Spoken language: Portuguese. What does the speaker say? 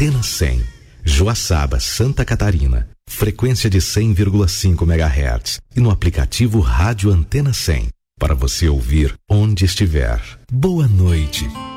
Antena 100, Joaçaba, Santa Catarina. Frequência de 100,5 MHz. E no aplicativo Rádio Antena 100. Para você ouvir onde estiver. Boa noite.